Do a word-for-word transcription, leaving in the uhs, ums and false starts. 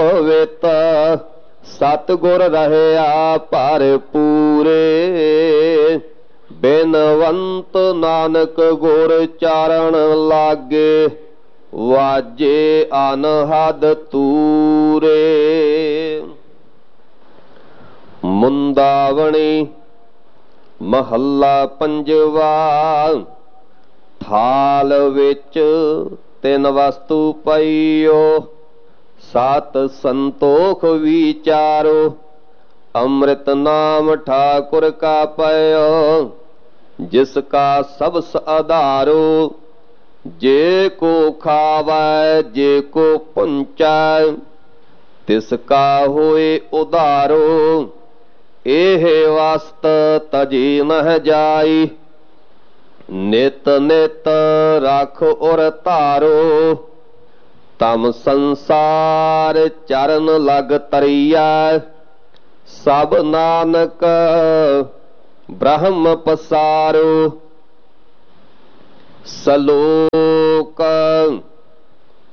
ਪਵਿੱਤ ਸਤਿਗੁਰ ਰਹਿਆ ਭਰਪੂਰੇ। ਬਿਨਵੰਤ ਨਾਨਕ ਗੁਰ ਚਾਰਨ ਲਾਗੇ ਵਾਜੇ ਅਨਹਦ ਤੂਰੇ। ਮੁੰਦਾਵਣੀ ਮਹੱਲਾ ਪੰਜਵਾ। ਥਾਲ ਵਿੱਚ ਤਿੰਨ ਵਸਤੂ ਪਈਓ ਸਤ ਸੰਤੋਖ ਵਿਚਾਰੋ। ਅੰਮ੍ਰਿਤ ਨਾਮ ਠਾਕੁਰ ਕਾ ਪਇਓ ਜਿਸ ਕਾ ਸਬਸ ਆਧਾਰੋ। ਜੇ ਕੋ ਖਾਵੈ ਜੇ ਕੋ ਪੁੰਚੈ ਤਿਸ ਕਾ ਹੋਏ ਉਧਾਰੋ। ਇਹ ਵਸਤ ਤਜੀ ਨਹਿ ਜਾਈ ਨਿਤ ਨਿਤ ਰੱਖ ਉਰ ਧਾਰੋ। ਤਮ ਸੰਸਾਰ ਚਰਨ ਲਗ ਤਰੀਐ ਸਭ ਨਾਨਕ ਬ੍ਰਹਮ ਪਸਾਰੋ। ਸਲੋਕ